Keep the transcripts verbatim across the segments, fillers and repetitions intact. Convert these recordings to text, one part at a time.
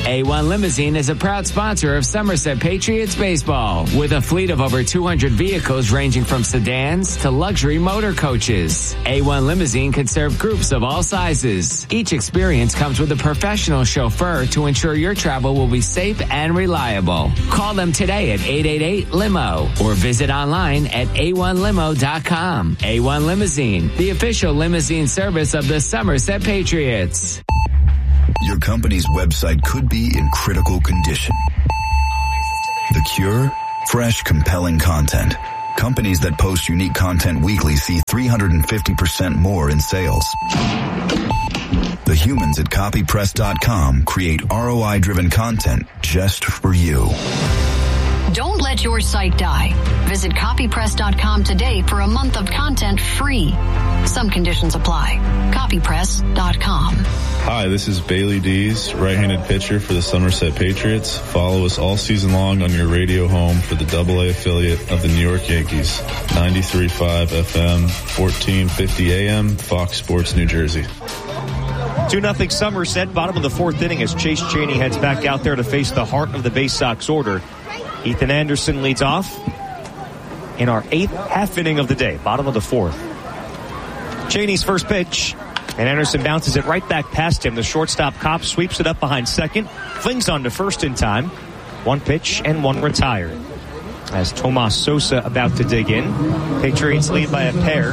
A one Limousine is a proud sponsor of Somerset Patriots baseball with a fleet of over two hundred vehicles ranging from sedans to luxury motor coaches. A one Limousine can serve groups of all sizes. Each experience comes with a professional chauffeur to ensure your travel will be safe and reliable. Call them today at eight eight eight limo or visit online at a one limo dot com. A one Limousine, the official limousine service of the Somerset Patriots. Your company's website could be in critical condition. The cure? Fresh, compelling content. Companies that post unique content weekly see three hundred fifty percent more in sales. The humans at copy press dot com create R O I-driven content just for you. Don't let your site die. Visit copy press dot com today for a month of content free. Some conditions apply. copy press dot com. Hi, this is Bailey Dees, right-handed pitcher for the Somerset Patriots. Follow us all season long on your radio home for the double A affiliate of the New York Yankees. ninety-three point five F M, fourteen fifty A M, Fox Sports, New Jersey. two nothing Somerset, bottom of the fourth inning as Chase Chaney heads back out there to face the heart of the Bay Sox order. Ethan Anderson leads off in our eighth half inning of the day, bottom of the fourth. Chaney's first pitch, and Anderson bounces it right back past him. The shortstop Kopp sweeps it up behind second, flings on to first in time. One pitch and one retired. As Tomas Sosa about to dig in, Patriots lead by a pair.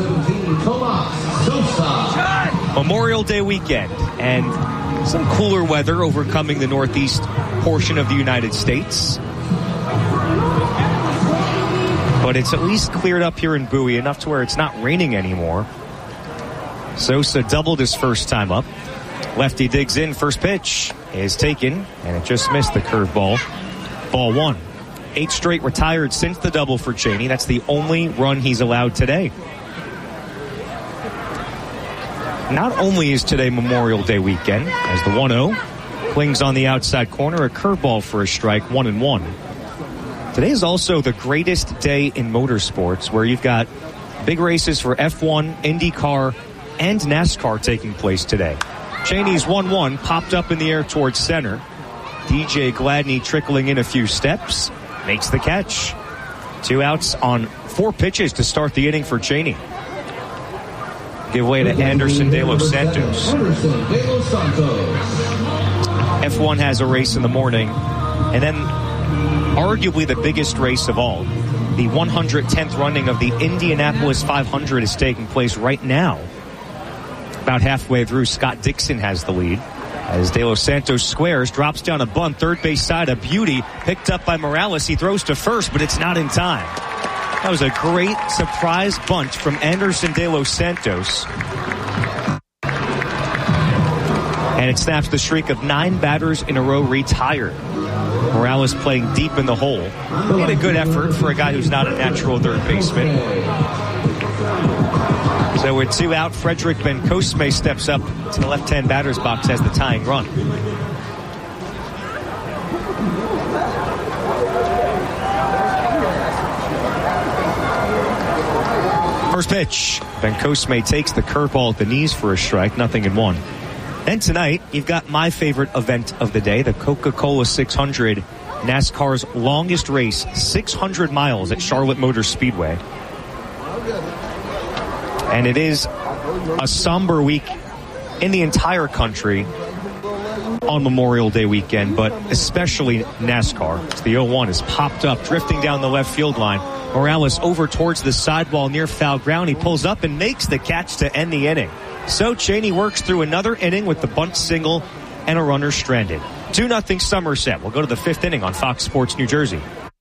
Memorial Day weekend and some cooler weather overcoming the northeast portion of the United States. But it's at least cleared up here in Bowie enough to where it's not raining anymore. Sosa doubled his first time up. Lefty digs in. First pitch is taken, and it just missed the curveball. Ball one. Eight straight retired since the double for Chaney. That's the only run he's allowed today. Not only is today Memorial Day weekend, as the one oh clings on the outside corner, a curveball for a strike, one and one. Today is also the greatest day in motorsports, where you've got big races for F one, IndyCar, and NASCAR taking place today. Chaney's one one popped up in the air towards center. D J Gladney trickling in a few steps, makes the catch. Two outs on four pitches to start the inning for Chaney. Give way to Anderson De Los Santos. F one has a race in the morning, and then arguably the biggest race of all, the one hundred tenth running of the Indianapolis five hundred is taking place right now. About halfway through, Scott Dixon has the lead. As De Los Santos squares, drops down a bunt, third base side, a beauty, picked up by Morales. He throws to first, but it's not in time. That was a great surprise bunt from Anderson De Los Santos. And it snaps the streak of nine batters in a row retired. Morales playing deep in the hole. Made a good effort for a guy who's not a natural third baseman. So with two out, Frederick Bencosme steps up to the left-hand batter's box as the tying run. First pitch. Bencosme takes the curveball at the knees for a strike, nothing in one. Then tonight, you've got my favorite event of the day, the Coca-Cola six hundred, NASCAR's longest race, six hundred miles at Charlotte Motor Speedway. And it is a somber week in the entire country on Memorial Day weekend, but especially NASCAR. As the oh one is popped up, drifting down the left field line. Morales over towards the sidewall near foul ground. He pulls up and makes the catch to end the inning. So Chaney works through another inning with the bunt single and a runner stranded. two nothing Somerset. We'll go to the fifth inning on Fox Sports New Jersey.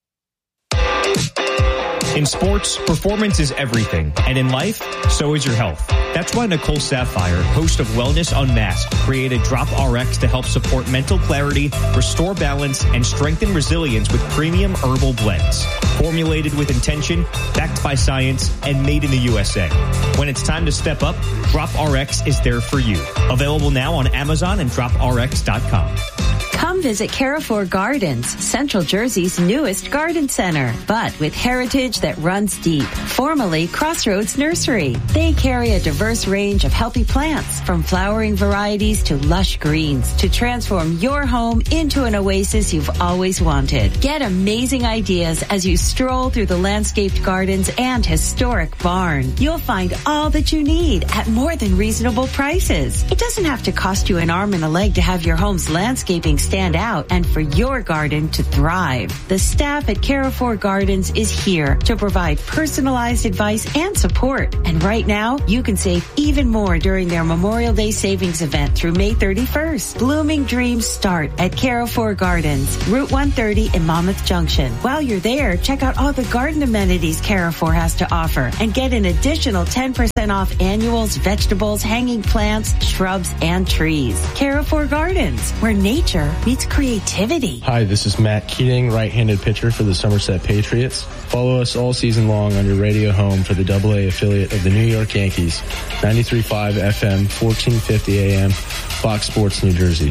In sports, performance is everything, and in life, so is your health. That's why Nicole Sapphire, host of Wellness Unmasked, created Drop R X to help support mental clarity, restore balance, and strengthen resilience with premium herbal blends. Formulated with intention, backed by science, and made in the U S A. When it's time to step up, Drop R X is there for you. Available now on Amazon and drop R X dot com. Come Come visit Carrefour Gardens, Central Jersey's newest garden center, but with heritage that runs deep. Formerly Crossroads Nursery. They carry a diverse range of healthy plants, from flowering varieties to lush greens, to transform your home into an oasis you've always wanted. Get amazing ideas as you stroll through the landscaped gardens and historic barn. You'll find all that you need at more than reasonable prices. It doesn't have to cost you an arm and a leg to have your home's landscaping stand out and for your garden to thrive. The staff at Carrefour Gardens is here to provide personalized advice and support. And right now, you can save even more during their Memorial Day savings event through May thirty-first. Blooming dreams start at Carrefour Gardens, Route one thirty in Monmouth Junction. While you're there, check out all the garden amenities Carrefour has to offer and get an additional ten percent off annuals, vegetables, hanging plants, shrubs, and trees. Carrefour Gardens, where nature meets creativity. Hi, this is Matt Keating, right-handed pitcher for the Somerset Patriots. Follow us all season long on your radio home for the double A affiliate of the New York Yankees, ninety-three point five F M, fourteen fifty A M, Fox Sports, New Jersey.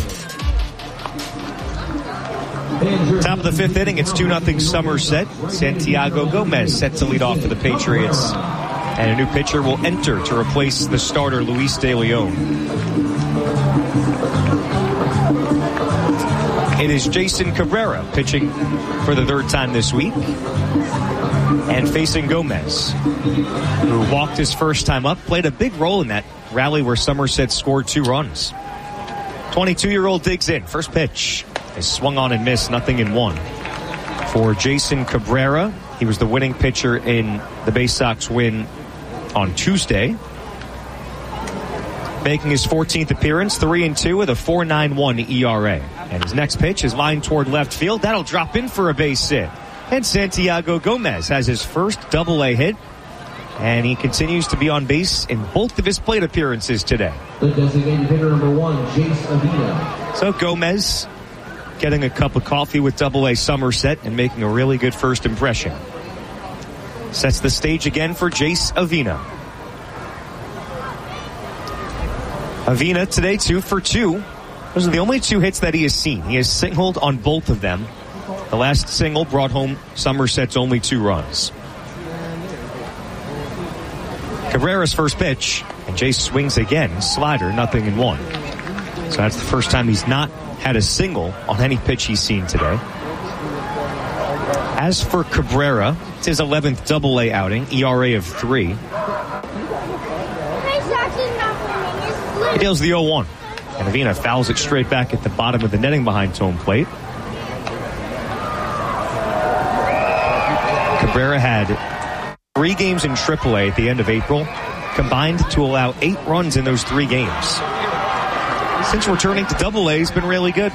Top of the fifth inning, it's two nothing Somerset. Santiago Gomez set to lead off for the Patriots. And a new pitcher will enter to replace the starter, Luis De Leon. It is Jason Cabrera pitching for the third time this week and facing Gomez, who walked his first time up, played a big role in that rally where Somerset scored two runs. twenty-two-year-old digs in. First pitch is swung on and missed, nothing in one. For Jason Cabrera, he was the winning pitcher in the Bay Sox win on Tuesday. Making his fourteenth appearance, three and two with a four point nine one E R A. And his next pitch is lined toward left field. That'll drop in for a base hit. And Santiago Gomez has his first double A hit. And he continues to be on base in both of his plate appearances today. The designated hitter number one, Jace Avina. So Gomez getting a cup of coffee with double A Somerset and making a really good first impression. Sets the stage again for Jace Avina. Avina today two for two. Those are the only two hits that he has seen. He has singled on both of them. The last single brought home Somerset's only two runs. Cabrera's first pitch, and Jace swings again. Slider, nothing in one. So that's the first time he's not had a single on any pitch he's seen today. As for Cabrera, it's his eleventh double A outing, E R A of three. He deals the oh one. And Avina fouls it straight back at the bottom of the netting behind home plate. Cabrera had three games in triple A at the end of April, combined to allow eight runs in those three games. Since returning to double A, he's been really good.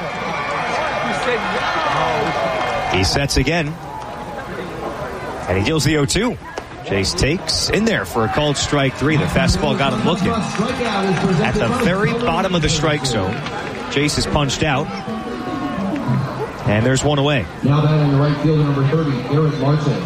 He sets again. And he deals the oh two. Jace takes in there for a called strike three. The fastball got him looking. At the very bottom of the strike zone, Jace is punched out. And there's one away. Now batting the right fielder number thirty, Garrett Martin.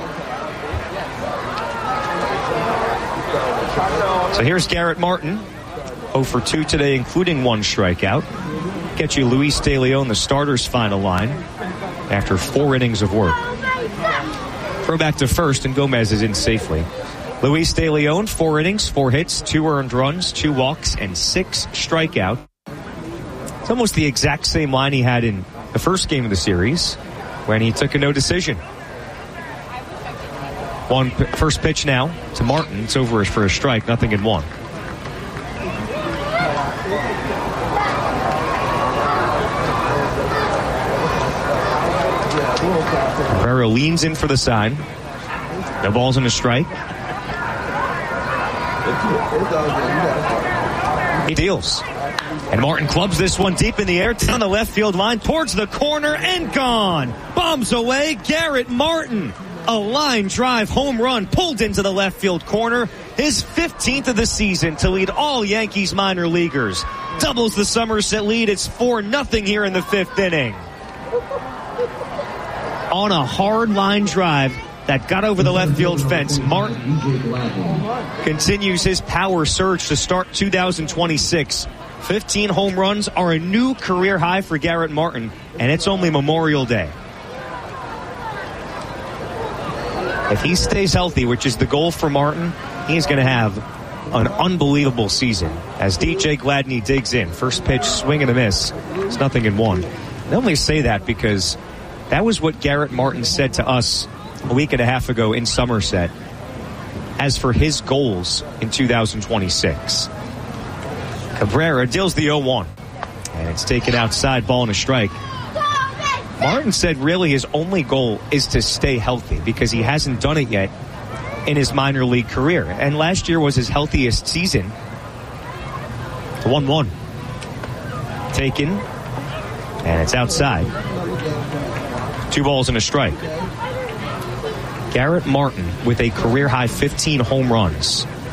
So here's Garrett Martin. oh for two today, including one strikeout. Get you Luis De Leon, the starter's final line, after four innings of work. Throw back to first, and Gomez is in safely. Luis De Leon, four innings, four hits, two earned runs, two walks, and six strikeouts. It's almost the exact same line he had in the first game of the series when he took a no decision. One p- first pitch now to Martin. It's over for a strike, nothing in one. Herrera leans in for the sign. No balls and a strike. He deals. And Martin clubs this one deep in the air, down the left field line, towards the corner, and gone. Bombs away, Garrett Martin. A line drive home run pulled into the left field corner. His fifteenth of the season to lead all Yankees minor leaguers. Doubles the Somerset lead. It's four nothing here in the fifth inning. On a hard line drive that got over the left field fence, Martin continues his power surge to start two thousand twenty-six fifteen home runs are a new career high for Garrett Martin, and it's only Memorial Day. If he stays healthy, which is the goal for Martin, he's going to have an unbelievable season. As D J Gladney digs in, first pitch, swing and a miss. It's nothing in one. I only say that because that was what Garrett Martin said to us a week and a half ago in Somerset as for his goals in two thousand twenty-six. Cabrera deals the oh one, and it's taken outside, ball and a strike. Martin said really his only goal is to stay healthy because he hasn't done it yet in his minor league career. And last year was his healthiest season. one one. Taken, and it's outside. Two balls and a strike. Garrett Martin with a career-high fifteen home runs.